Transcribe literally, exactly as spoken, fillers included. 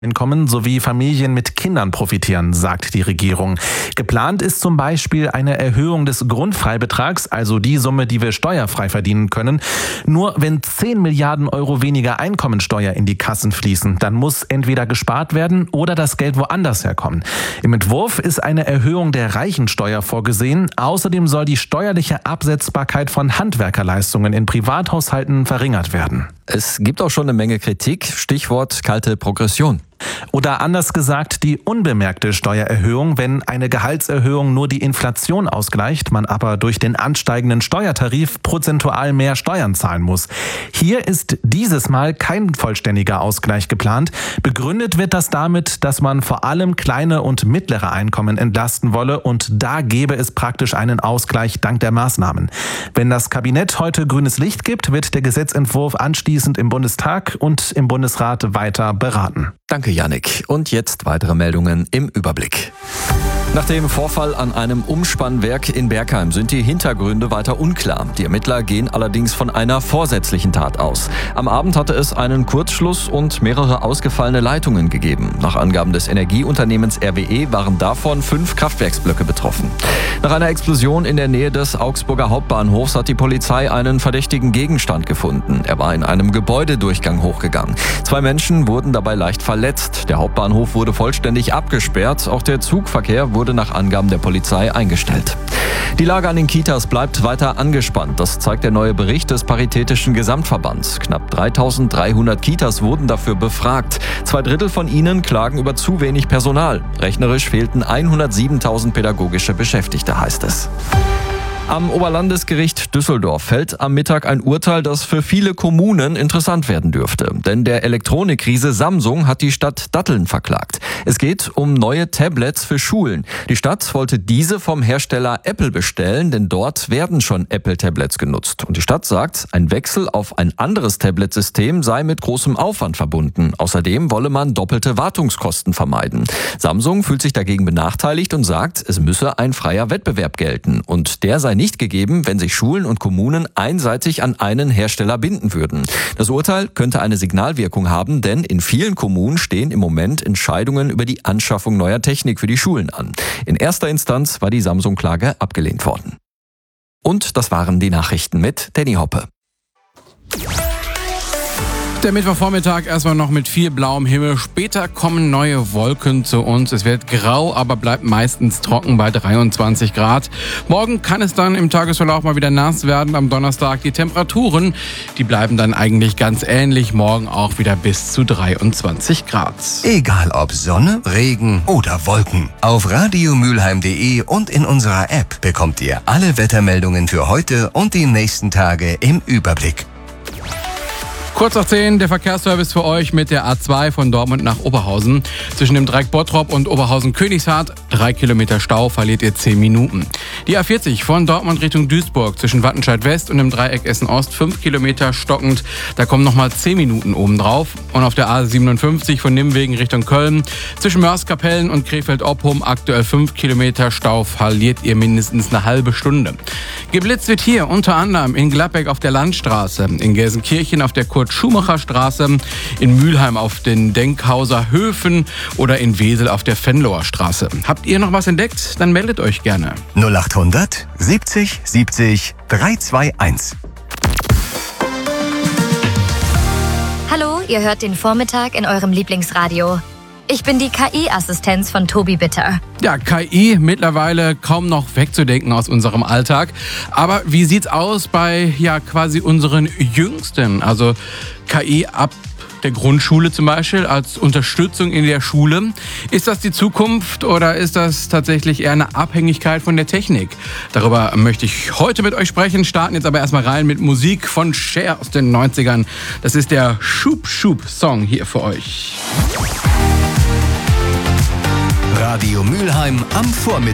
Einkommen sowie Familien mit Kindern profitieren, sagt die Regierung. Geplant ist zum Beispiel eine Erhöhung des Grundfreibetrags, also die Summe, die wir steuerfrei verdienen können. Nur wenn zehn Milliarden Euro weniger Einkommensteuer in die Kassen fließen, dann muss entweder gespart werden oder das Geld woanders herkommen. Im Entwurf ist eine Erhöhung der Reichensteuer vorgesehen. Außerdem soll die steuerliche Absetzbarkeit von Handwerkerleistungen in Privathaushalten verringert werden. Es gibt auch schon eine Menge Kritik, Stichwort kalte Progression. Oder anders gesagt, die unbemerkte Steuererhöhung, wenn eine Gehaltserhöhung nur die Inflation ausgleicht, man aber durch den ansteigenden Steuertarif prozentual mehr Steuern zahlen muss. Hier ist dieses Mal kein vollständiger Ausgleich geplant. Begründet wird das damit, dass man vor allem kleine und mittlere Einkommen entlasten wolle, und da gäbe es praktisch einen Ausgleich dank der Maßnahmen. Wenn das Kabinett heute grünes Licht gibt, wird der Gesetzentwurf anschließend im Bundestag und im Bundesrat weiter beraten. Danke, Yannick. Und jetzt weitere Meldungen im Überblick. Nach dem Vorfall an einem Umspannwerk in Bergheim sind die Hintergründe weiter unklar. Die Ermittler gehen allerdings von einer vorsätzlichen Tat aus. Am Abend hatte es einen Kurzschluss und mehrere ausgefallene Leitungen gegeben. Nach Angaben des Energieunternehmens R W E waren davon fünf Kraftwerksblöcke betroffen. Nach einer Explosion in der Nähe des Augsburger Hauptbahnhofs hat die Polizei einen verdächtigen Gegenstand gefunden. Er war in einem Gebäudedurchgang hochgegangen. Zwei Menschen wurden dabei leicht verletzt. Der Hauptbahnhof wurde vollständig abgesperrt. Auch der Zugverkehr wurde wurde nach Angaben der Polizei eingestellt. Die Lage an den Kitas bleibt weiter angespannt. Das zeigt der neue Bericht des Paritätischen Gesamtverbands. Knapp dreitausenddreihundert Kitas wurden dafür befragt. Zwei Drittel von ihnen klagen über zu wenig Personal. Rechnerisch fehlten hundertsiebentausend pädagogische Beschäftigte, heißt es. Am Oberlandesgericht Düsseldorf fällt am Mittag ein Urteil, das für viele Kommunen interessant werden dürfte. Denn der Elektronikriese Samsung hat die Stadt Datteln verklagt. Es geht um neue Tablets für Schulen. Die Stadt wollte diese vom Hersteller Apple bestellen, denn dort werden schon Apple-Tablets genutzt. Und die Stadt sagt, ein Wechsel auf ein anderes Tabletsystem sei mit großem Aufwand verbunden. Außerdem wolle man doppelte Wartungskosten vermeiden. Samsung fühlt sich dagegen benachteiligt und sagt, es müsse ein freier Wettbewerb gelten. Und der sei nicht gegeben, wenn sich Schulen und Kommunen einseitig an einen Hersteller binden würden. Das Urteil könnte eine Signalwirkung haben, denn in vielen Kommunen stehen im Moment Entscheidungen über die Anschaffung neuer Technik für die Schulen an. In erster Instanz war die Samsung-Klage abgelehnt worden. Und das waren die Nachrichten mit Danny Hoppe. Der Mittwochvormittag erstmal noch mit viel blauem Himmel. Später kommen neue Wolken zu uns. Es wird grau, aber bleibt meistens trocken bei dreiundzwanzig Grad. Morgen kann es dann im Tagesverlauf mal wieder nass werden. Am Donnerstag die Temperaturen, die bleiben dann eigentlich ganz ähnlich. Morgen auch wieder bis zu dreiundzwanzig Grad. Egal ob Sonne, Regen oder Wolken. Auf radiomülheim punkt de und in unserer App bekommt ihr alle Wettermeldungen für heute und die nächsten Tage im Überblick. Kurz nach zehn, der Verkehrsservice für euch mit der A zwei von Dortmund nach Oberhausen. Zwischen dem Dreieck Bottrop und Oberhausen-Königshardt, drei Kilometer Stau, verliert ihr zehn Minuten. Die A vierzig von Dortmund Richtung Duisburg zwischen Wattenscheid West und dem Dreieck Essen-Ost, fünf Kilometer stockend. Da kommen nochmal zehn Minuten obendrauf. Und auf der A siebenundfünfzig von Nimwegen Richtung Köln zwischen Mörskapellen und Krefeld-Oppum aktuell fünf Kilometer Stau, verliert ihr mindestens eine halbe Stunde. Geblitzt wird hier unter anderem in Gladbeck auf der Landstraße, in Gelsenkirchen auf der Kurt-Schumacher-Straße, in Mülheim auf den Denkhauser Höfen oder in Wesel auf der Venloer Straße. Habt ihr noch was entdeckt? Dann meldet euch gerne. null achthundert siebzig siebzig dreihunderteinundzwanzig. Hallo, ihr hört den Vormittag in eurem Lieblingsradio. Ich bin die K I-Assistenz von Tobi Bitter. Ja, K I mittlerweile kaum noch wegzudenken aus unserem Alltag. Aber wie sieht's aus bei ja quasi unseren Jüngsten? Also K I ab der Grundschule zum Beispiel als Unterstützung in der Schule. Ist das die Zukunft oder ist das tatsächlich eher eine Abhängigkeit von der Technik? Darüber möchte ich heute mit euch sprechen. Starten jetzt aber erstmal rein mit Musik von Cher aus den neunzigern. Das ist der Schub Schub Song hier für euch. Radio Mülheim am Vormittag.